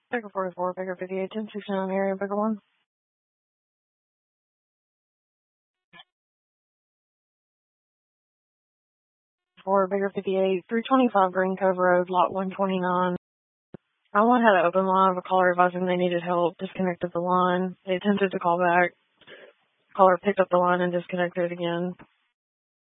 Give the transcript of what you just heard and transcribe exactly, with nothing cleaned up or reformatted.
Baker forty-four, Baker fifty-eight, ten sixty-nine area, Baker one. For Baker fifty-eight, three twenty-five Green Cove Road, lot one twenty-nine. I one had an open line of a caller advising they needed help, disconnected the line. They attempted to call back. Caller picked up the line and disconnected again.